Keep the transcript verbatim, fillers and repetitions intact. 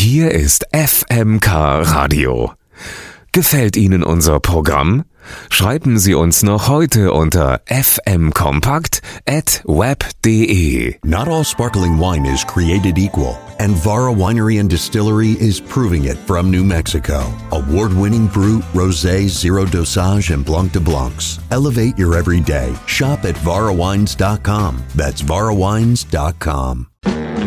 Hier ist F M K Radio. Gefällt Ihnen unser Programm? Schreiben Sie uns noch heute unter f m compact at web dot de. Not all sparkling wine is created equal, and Vara Winery and Distillery is proving it from New Mexico. Award-winning Brut, Rosé, Zero Dosage, and Blanc de Blancs. Elevate your everyday. Shop at vara wines dot com. That's vara wines dot com.